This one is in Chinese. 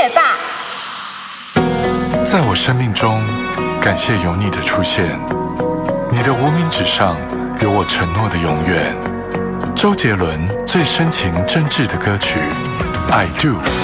吧。 在我生命中，感谢有你的出现，你的无名指上有我承诺的永远。周杰伦最深情真挚的歌曲《I Do》。